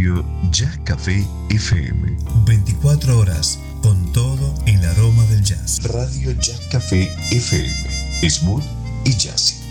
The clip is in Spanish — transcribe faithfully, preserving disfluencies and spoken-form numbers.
Radio Jazz Café F M. veinticuatro horas con todo el aroma del jazz. Radio Jazz Café F M. Smooth y jazzy.